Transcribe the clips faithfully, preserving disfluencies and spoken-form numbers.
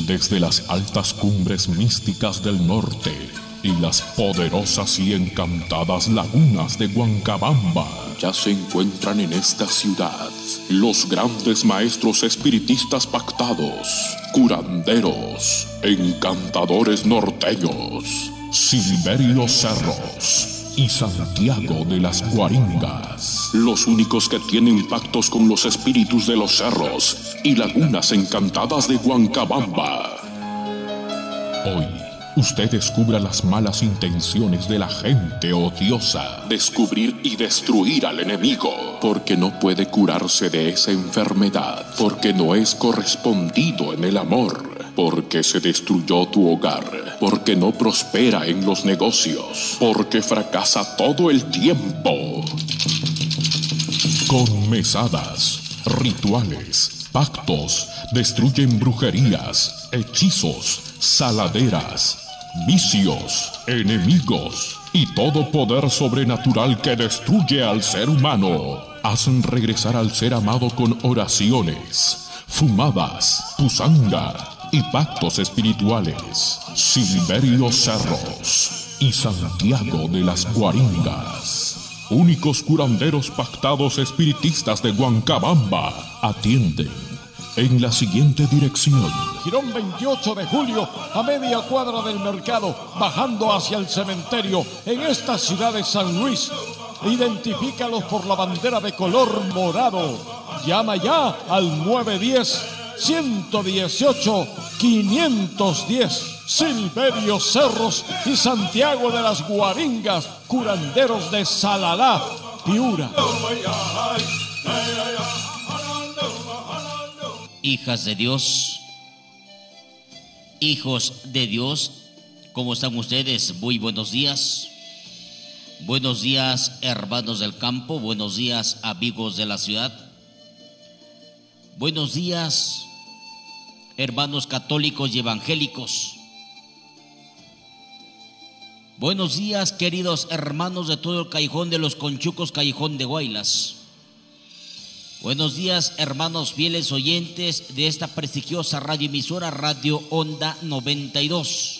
desde las altas cumbres místicas del norte y las poderosas y encantadas lagunas de Huancabamba, ya se encuentran en esta ciudad los grandes maestros espiritistas pactados, curanderos, encantadores norteños, Silverio Cerros y Santiago de las Guaringas, los únicos que tienen pactos con los espíritus de los cerros y lagunas encantadas de Huancabamba. Hoy, usted descubra las malas intenciones de la gente odiosa, descubrir y destruir al enemigo, porque no puede curarse de esa enfermedad, porque no es correspondido en el amor, porque se destruyó tu hogar, porque no prospera en los negocios, porque fracasa todo el tiempo. Con mesadas, rituales, pactos, destruyen brujerías, hechizos, saladeras, vicios, enemigos y todo poder sobrenatural que destruye al ser humano. Hacen regresar al ser amado con oraciones, fumadas, pusanga y pactos espirituales. Silverio Cerros y Santiago de las Guaringas, únicos curanderos pactados espiritistas de Huancabamba, atienden en la siguiente dirección: Girón veintiocho de julio, a media cuadra del mercado, bajando hacia el cementerio, en esta ciudad de San Luis. Identifícalos por la bandera de color morado. Llama ya al nueve uno cero, uno uno ocho, cinco uno cero. Silverio Cerros y Santiago de las Guaringas, curanderos de Salalá, Piura. Hijas de Dios, hijos de Dios, ¿cómo están ustedes? Muy buenos días. Buenos días, hermanos del campo. Buenos días, amigos de la ciudad. Buenos días, hermanos católicos y evangélicos. Buenos días, queridos hermanos de todo el callejón de los Conchucos, callejón de Guaylas. Buenos días, hermanos fieles oyentes de esta prestigiosa radioemisora Radio Onda noventa y dos.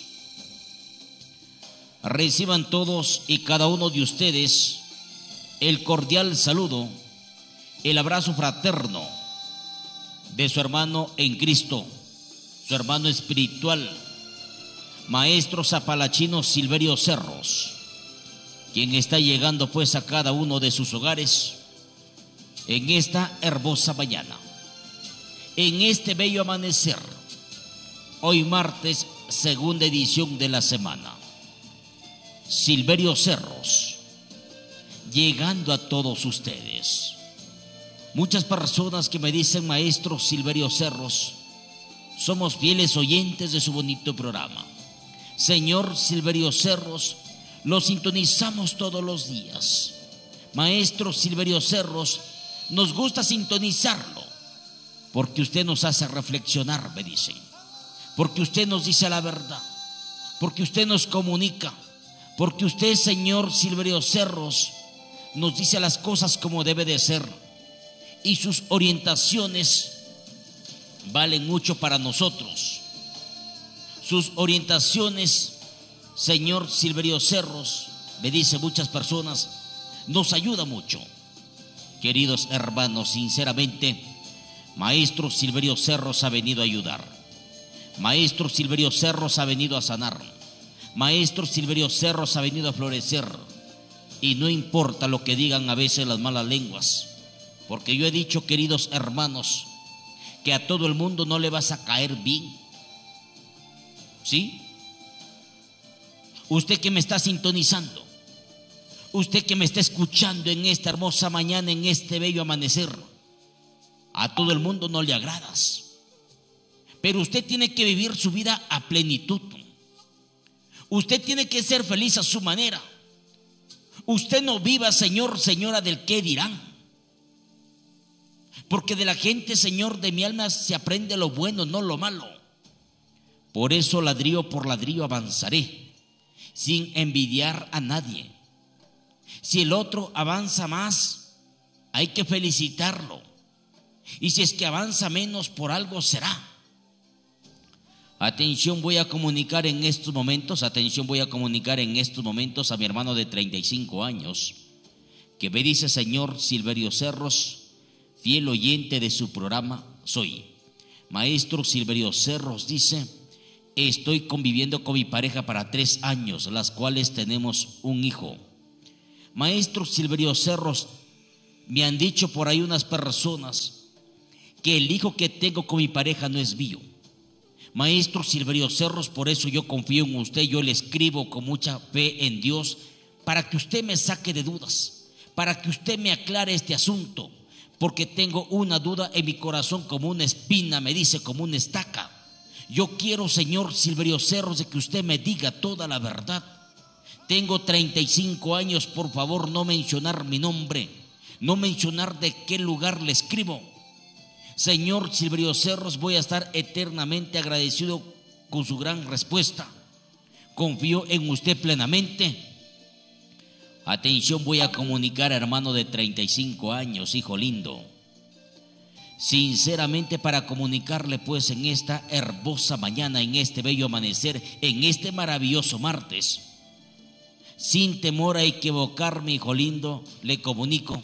Reciban todos y cada uno de ustedes el cordial saludo, el abrazo fraterno de su hermano en Cristo, su hermano espiritual, maestro zapalachino Silverio Cerros, quien está llegando pues a cada uno de sus hogares en esta hermosa mañana, en este bello amanecer, hoy martes, segunda edición de la semana. Silverio Cerros, llegando a todos ustedes. Muchas personas que me dicen: maestro Silverio Cerros, somos fieles oyentes de su bonito programa. Señor Silverio Cerros, lo sintonizamos todos los días. Maestro Silverio Cerros, nos gusta sintonizarlo porque usted nos hace reflexionar, me dicen, porque usted nos dice la verdad, porque usted nos comunica, porque usted, señor Silverio Cerros, nos dice las cosas como debe de ser, y sus orientaciones valen mucho para nosotros. Sus orientaciones, señor Silverio Cerros, me dicen muchas personas, nos ayuda mucho. Queridos hermanos, sinceramente, maestro Silverio Cerros ha venido a ayudar. Maestro Silverio Cerros ha venido a sanar. Maestro Silverio Cerros ha venido a florecer. Y no importa lo que digan a veces las malas lenguas, porque yo he dicho, queridos hermanos, que a todo el mundo no le vas a caer bien. ¿Sí? Usted que me está sintonizando, usted que me está escuchando en esta hermosa mañana, en este bello amanecer, a todo el mundo no le agradas, pero usted tiene que vivir su vida a plenitud. Usted tiene que ser feliz a su manera. Usted no viva, señor, señora, del qué dirán, porque de la gente, señor, de mi alma se aprende lo bueno, no lo malo. Por eso ladrillo por ladrillo avanzaré, sin envidiar a nadie. Si el otro avanza más, hay que felicitarlo, y si es que avanza menos, por algo será. Atención, voy a comunicar en estos momentos, atención, voy a comunicar en estos momentos a mi hermano de treinta y cinco años, que me dice: señor Silverio Cerros, fiel oyente de su programa soy. Maestro Silverio Cerros, dice: estoy conviviendo con mi pareja para tres años, las cuales tenemos un hijo. Maestro Silverio Cerros, me han dicho por ahí unas personas que el hijo que tengo con mi pareja no es mío. Maestro Silverio Cerros, por eso yo confío en usted, yo le escribo con mucha fe en Dios, para que usted me saque de dudas, para que usted me aclare este asunto, porque tengo una duda en mi corazón como una espina, me dice, como una estaca. Yo quiero, señor Silverio Cerros, de que usted me diga toda la verdad. Tengo treinta y cinco años, por favor no mencionar mi nombre, no mencionar de qué lugar le escribo. Señor Silverio Cerros, voy a estar eternamente agradecido con su gran respuesta. Confío en usted plenamente. Atención, voy a comunicar a hermano de treinta y cinco años, hijo lindo. Sinceramente, para comunicarle pues en esta hermosa mañana, en este bello amanecer, en este maravilloso martes, sin temor a equivocarme, hijo lindo, le comunico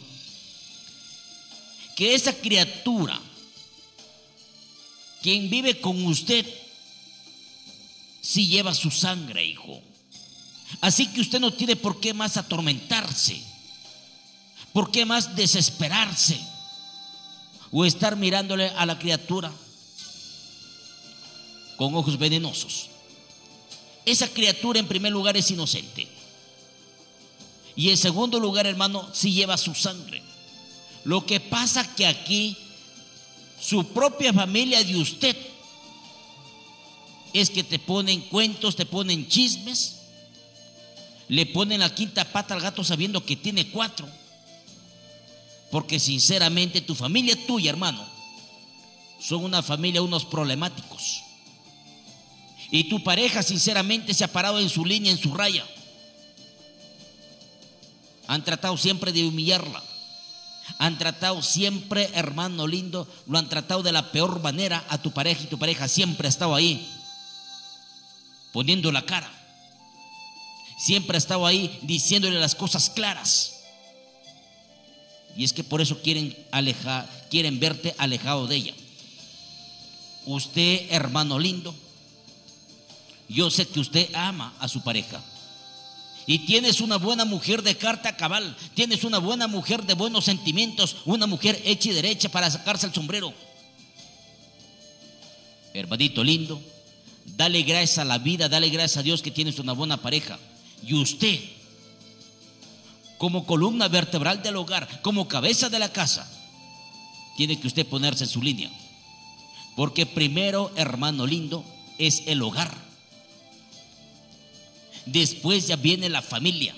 que esa criatura, quien vive con usted, sí lleva su sangre, hijo. Así que usted no tiene por qué más atormentarse, por qué más desesperarse, o estar mirándole a la criatura con ojos venenosos. Esa criatura, en primer lugar, es inocente, y en segundo lugar, hermano, sí lleva su sangre. Lo que pasa que aquí su propia familia de usted es que te ponen cuentos, te ponen chismes, le ponen la quinta pata al gato sabiendo que tiene cuatro. Porque sinceramente tu familia tuya, hermano, son una familia, unos problemáticos. Y tu pareja sinceramente se ha parado en su línea, en su raya. Han tratado siempre de humillarla. Han tratado siempre, hermano lindo, lo han tratado de la peor manera a tu pareja, y tu pareja siempre ha estado ahí, poniendo la cara. Siempre ha estado ahí diciéndole las cosas claras. Y es que por eso quieren alejar, quieren verte alejado de ella. Usted, hermano lindo, yo sé que usted ama a su pareja. Y tienes una buena mujer de carta cabal, tienes una buena mujer de buenos sentimientos, una mujer hecha y derecha para sacarse el sombrero. Hermanito lindo, dale gracias a la vida, dale gracias a Dios que tienes una buena pareja. Y usted, como columna vertebral del hogar, como cabeza de la casa, tiene que usted ponerse en su línea. Porque primero, hermano lindo, es el hogar. Después ya viene la familia.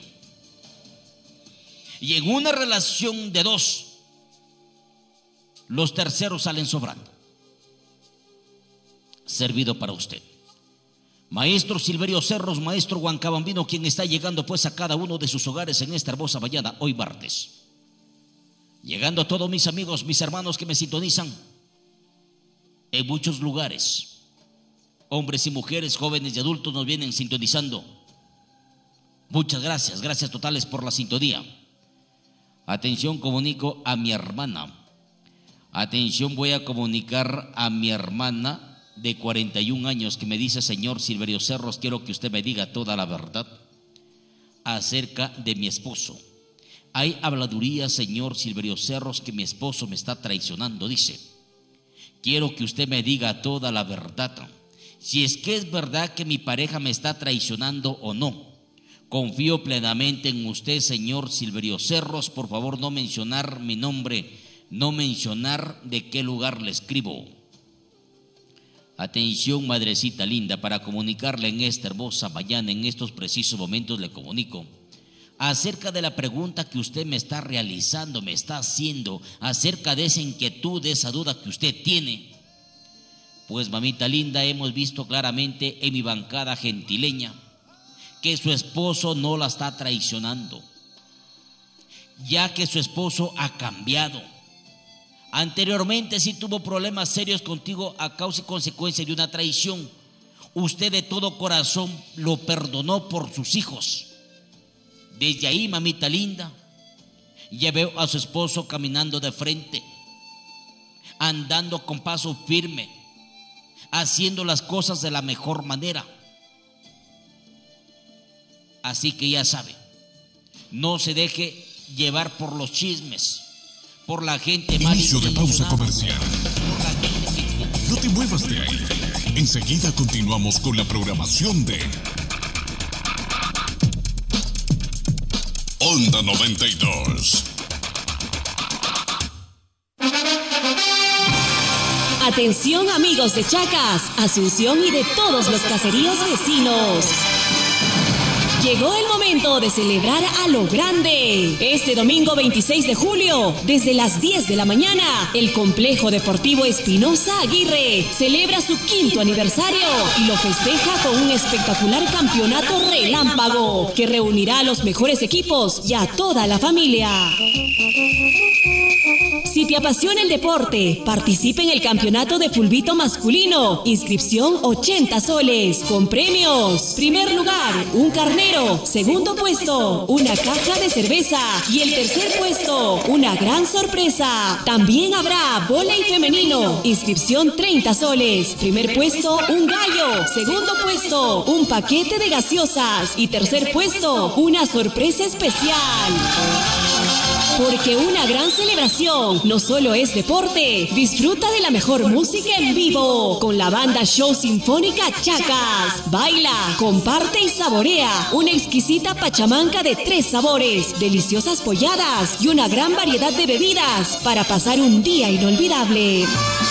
Y en una relación de dos, los terceros salen sobrando. Servido para usted. Maestro Silverio Cerros, maestro huancabambino, quien está llegando pues a cada uno de sus hogares en esta hermosa mañana, hoy martes. Llegando a todos mis amigos, mis hermanos que me sintonizan en muchos lugares. Hombres y mujeres, jóvenes y adultos nos vienen sintonizando. Muchas gracias, gracias totales por la sintonía. Atención, comunico a mi hermana. Atención, voy a comunicar a mi hermana de cuarenta y un años que me dice: señor Silverio Cerros, quiero que usted me diga toda la verdad acerca de mi esposo. Hay habladuría, señor Silverio Cerros, que mi esposo me está traicionando, dice. Quiero que usted me diga toda la verdad. Si es que es verdad que mi pareja me está traicionando o no. Confío plenamente en usted, señor Silverio Cerros. Por favor, no mencionar mi nombre, no mencionar de qué lugar le escribo. Atención, madrecita linda, para comunicarle en esta hermosa mañana, en estos precisos momentos le comunico acerca de la pregunta que usted me está realizando, me está haciendo, acerca de esa inquietud, de esa duda que usted tiene. Pues, mamita linda, hemos visto claramente en mi bancada gentileña que su esposo no la está traicionando, ya que su esposo ha cambiado. Anteriormente sí tuvo problemas serios contigo a causa y consecuencia de una traición. usted de todo corazón lo perdonó por sus hijos. Desde ahí, mamita linda, ya veo a su esposo caminando de frente, andando con paso firme, haciendo las cosas de la mejor manera. Así que ya sabe, no se deje llevar por los chismes, por la gente mal Inicio de pausa intencionada, comercial. por la gente que... No te muevas de ahí. Enseguida continuamos con la programación de Onda noventa y dos. Atención amigos de Chacas, Asunción y de todos los caseríos vecinos. Llegó el momento de celebrar a lo grande. Este domingo veintiséis de julio, desde las diez de la mañana, el Complejo Deportivo Espinosa Aguirre celebra su quinto aniversario y lo festeja con un espectacular campeonato relámpago que reunirá a los mejores equipos y a toda la familia. Si te apasiona el deporte, participa en el campeonato de fulbito masculino. Inscripción ochenta soles, con premios. Primer lugar, un carnero. Segundo puesto, una caja de cerveza. Y el tercer puesto, una gran sorpresa. También habrá vóley femenino. Inscripción treinta soles. Primer puesto, un gallo. Segundo puesto, un paquete de gaseosas. Y tercer puesto, una sorpresa especial. Porque una gran celebración no solo es deporte, disfruta de la mejor música en vivo con la banda Show Sinfónica Chacas. Baila, comparte y saborea una exquisita pachamanca de tres sabores, deliciosas polladas y una gran variedad de bebidas para pasar un día inolvidable.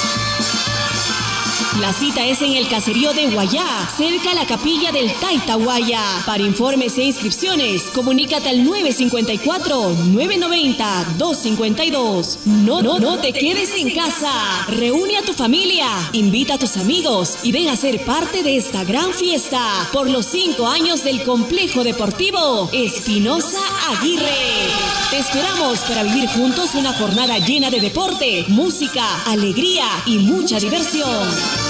La cita es en el caserío de Guayá, cerca a la capilla del Taitahuaya. Para informes e inscripciones, comunícate al nueve cinco cuatro, nueve nueve cero, dos cinco dos. No, no, no te quedes en casa. Reúne a tu familia, invita a tus amigos y ven a ser parte de esta gran fiesta por los cinco años del Complejo Deportivo Espinosa Aguirre. Te esperamos para vivir juntos una jornada llena de deporte, música, alegría y mucha diversión.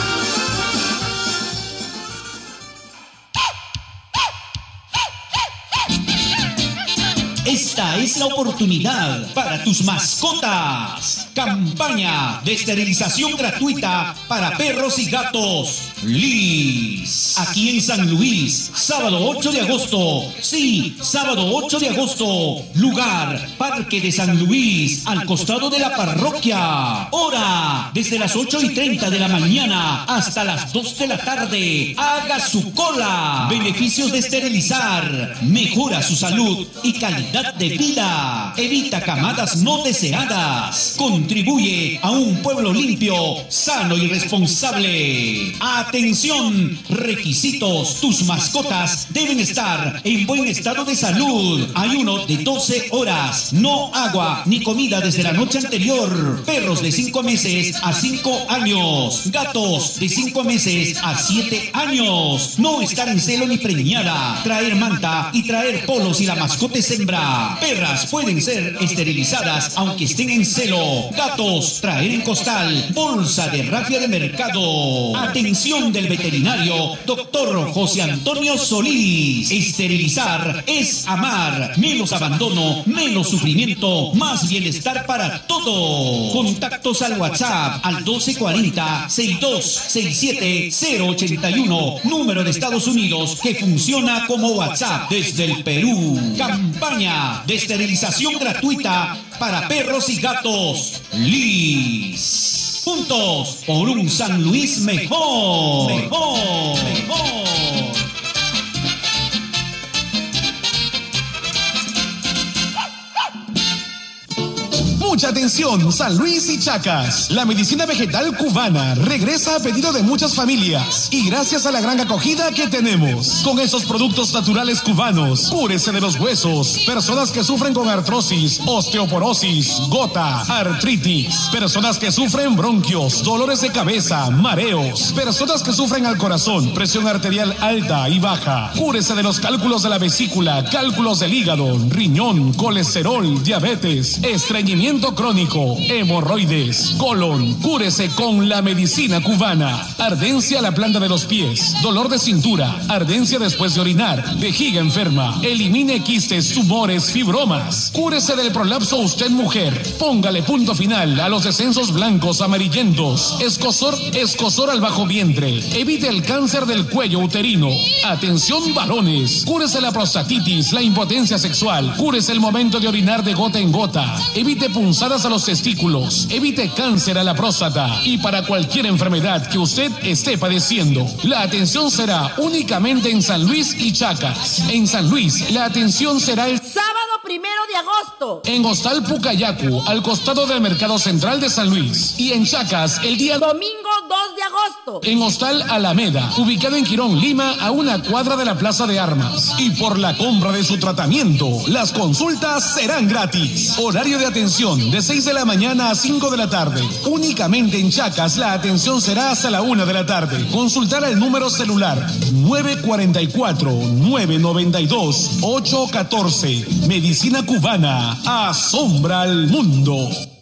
Esta es la oportunidad para tus mascotas. Campaña de esterilización gratuita para perros y gatos. Liz. Aquí en San Luis, sábado ocho de agosto. Sí, sábado ocho de agosto. Lugar, Parque de San Luis, al costado de la parroquia. Hora, desde las ocho y treinta de la mañana hasta las dos de la tarde. Haga su cola. Beneficios de esterilizar. Mejora su salud y calidad de vida. Evita camadas no deseadas. Contribuye a un pueblo limpio, sano y responsable. Atención, requisitos. Tus mascotas deben estar en buen estado de salud. Ayuno de doce horas. No agua ni comida desde la noche anterior. Perros de cinco meses a cinco años. Gatos de cinco meses a siete años. No estar en celo ni preñada. Traer manta y traer polos si la mascota es hembra. Perras pueden ser esterilizadas aunque estén en celo. Gatos, traer en costal. Bolsa de rafia de mercado. Atención del veterinario, doctor José Antonio Solís. Esterilizar es amar. Menos abandono, menos sufrimiento, más bienestar para todos. Contactos al WhatsApp al doce cuarenta, sesenta y dos sesenta y siete cero ochenta y uno. Número de Estados Unidos que funciona como WhatsApp desde el Perú. Campaña de esterilización gratuita para perros y gatos. Liz. Juntos por un San Luis mejor. Mejor. Mejor. Mucha atención, San Luis y Chacas. La medicina vegetal cubana regresa a pedido de muchas familias y gracias a la gran acogida que tenemos. Con esos productos naturales cubanos, cúrese de los huesos. Personas que sufren con artrosis, osteoporosis, gota, artritis. Personas que sufren bronquios, dolores de cabeza, mareos. Personas que sufren al corazón, presión arterial alta y baja. Cúrese de los cálculos de la vesícula, cálculos del hígado, riñón, colesterol, diabetes, estreñimiento estreñimiento crónico, hemorroides, colon, cúrese con la medicina cubana. Ardencia a la planta de los pies, dolor de cintura, ardencia después de orinar, vejiga enferma. Elimine quistes, tumores, fibromas. Cúrese del prolapso usted mujer. Póngale punto final a los descensos blancos, amarillentos, escozor, escozor al bajo vientre. Evite el cáncer del cuello uterino. Atención varones, cúrese la prostatitis, la impotencia sexual. Cúrese el momento de orinar de gota en gota. Evite punzadas a los testículos. Evite cáncer a la próstata. Y para cualquier enfermedad que usted esté padeciendo, la atención será únicamente en San Luis y Chacas. En San Luis, la atención será el sábado primero de agosto. En Hostal Pucayacu, al costado del Mercado Central de San Luis. Y en Chacas, el día domingo dos de agosto. En Hostal Alameda, ubicado en Quirón, Lima, a una cuadra de la Plaza de Armas. Y por la compra de su tratamiento, las consultas serán gratis. Horario de atención de seis de la mañana a cinco de la tarde. Únicamente en Chacas la atención será hasta la una de la tarde. Consultar el número celular nueve cuatro cuatro, nueve nueve dos, ocho uno cuatro. Medicina cubana asombra al mundo.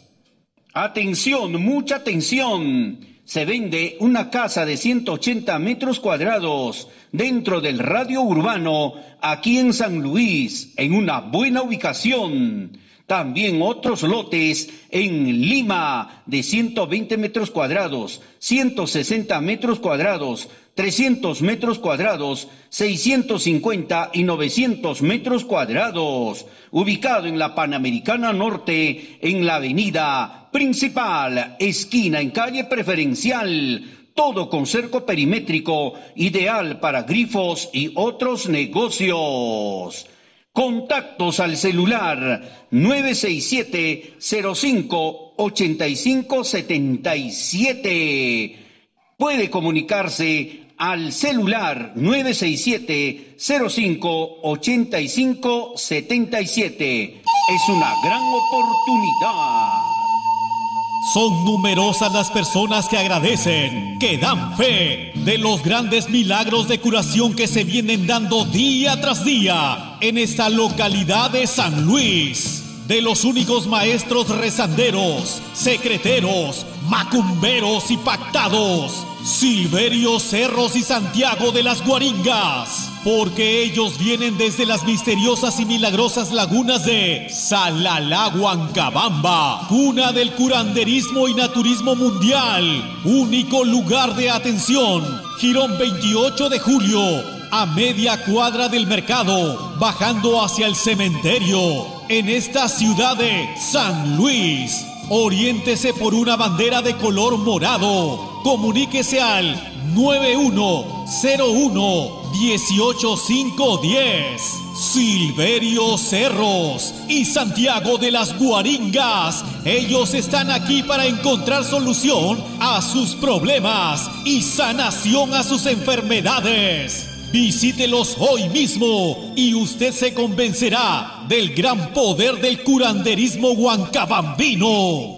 Atención, mucha atención. Se vende una casa de ciento ochenta metros cuadrados dentro del radio urbano aquí en San Luis, en una buena ubicación. También otros lotes en Lima de ciento veinte metros cuadrados, ciento sesenta metros cuadrados, trescientos metros cuadrados, seiscientos cincuenta y novecientos metros cuadrados. Ubicado en la Panamericana Norte, en la avenida principal, esquina en calle preferencial. Todo con cerco perimétrico, ideal para grifos y otros negocios. Contactos al celular nueve seis siete, cero cinco, ocho cinco siete siete. Puede comunicarse al celular nueve seis siete, cero cinco, ocho cinco siete siete. Es una gran oportunidad. Son numerosas las personas que agradecen, que dan fe de los grandes milagros de curación que se vienen dando día tras día en esta localidad de San Luis. De los únicos maestros rezanderos, secreteros, macumberos y pactados, Silverio Cerros y Santiago de las Guaringas, porque ellos vienen desde las misteriosas y milagrosas lagunas de Salalá, Huancabamba, cuna del curanderismo y naturismo mundial, único lugar de atención, Girón veintiocho de julio, a media cuadra del mercado, bajando hacia el cementerio, en esta ciudad de San Luis. Oriéntese por una bandera de color morado. Comuníquese al nueve uno cero uno, uno ocho cinco uno cero. Silverio Cerros y Santiago de las Guaringas. Ellos están aquí para encontrar solución a sus problemas y sanación a sus enfermedades. Visítelos hoy mismo y usted se convencerá del gran poder del curanderismo huancabambino.